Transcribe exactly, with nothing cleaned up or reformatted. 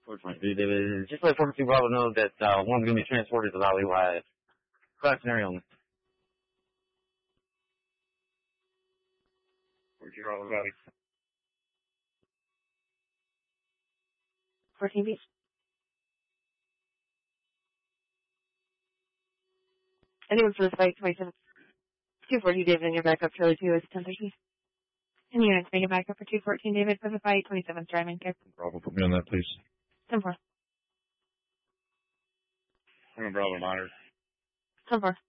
Unfortunately, David, just let four two Bravo know that uh, one's going to be transported to Valley Wide. Class scenario only. four two Bravo Valley. fourteen beach. Anyone for the spike, twenty-seven. two forty, David, and your backup, Charlie two is ten thirty. And units, make it back up for two fourteen, David, for the fight, twenty-seven, driving care. Bravo, put me on that, please. ten four. I'm a Bravo monitor. ten four.